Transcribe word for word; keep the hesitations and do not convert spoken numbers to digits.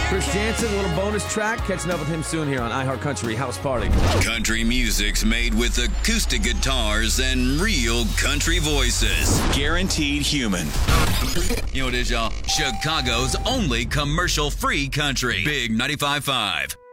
Chris Jansen, a little bonus track. Catching up with him soon here on iHeartCountry House Party. Country music's made with acoustic guitars and real country voices. Guaranteed human. You know what it is, y'all? Chicago's only commercial-free country. Big ninety-five point five.